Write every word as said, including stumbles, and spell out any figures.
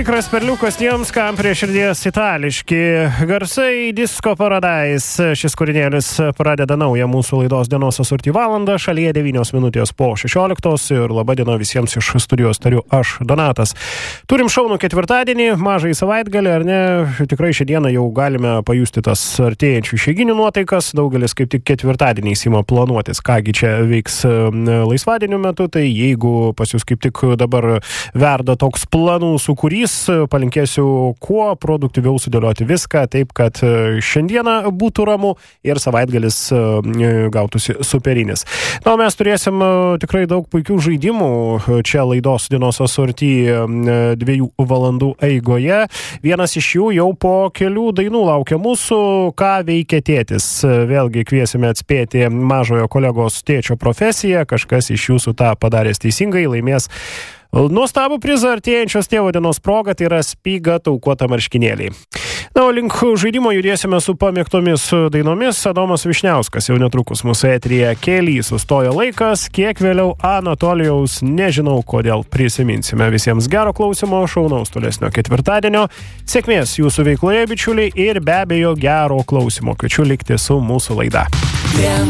Tikras perliukas tiems, kam prie širdies itališki garsai Disco Paradise. Šis kūrinėlis pradeda naują mūsų laidos dienos asorti valandą. Šalyje devynios minutės po šešioliktos ir laba diena visiems iš studijos tariu aš, Donatas. Turim šaunų ketvirtadienį, mažai savaitgalį, ar ne? Tikrai šią dieną jau galime pajusti tas artėjančių išeiginių nuotaikas. Daugelis kaip tik ketvirtadieniais ima planuotis, kągi čia veiks laisvadienių metu. Tai jeigu pas jūs kaip tik dabar verda toks planų sukūrys, palinkėsiu kuo produktyviau sudėlioti viską, taip kad šiandieną būtų ramu ir savaitgalis gautųsi superinis. Na, mes turėsim tikrai daug puikių žaidimų čia laidos dienos asorti dviejų valandų eigoje. Vienas iš jų jau po kelių dainų laukia mūsų, ką veikia tėtis. Vėlgi kviesime atspėti mažojo kolegos tėčio profesiją. Kažkas iš jūsų tą padaręs teisingai laimės nuostabų prizą artėjančios tėvo dienos proga, tai yra Spiga taukuota marškinėliai. Na, o link žaidimo judėsime su pamėgtomis dainomis. Adomas Višniauskas jau netrukus mūsų eteryje Kely sustojo laikas, kiek vėliau Anatolijaus nežinau kodėl prisiminsime. Visiems gero klausimo, šaunaus tolesnio ketvirtadienio, sėkmės jūsų veikloje, bičiuliai, ir be abejo gero klausimo. Kviečiu likti su mūsų laida.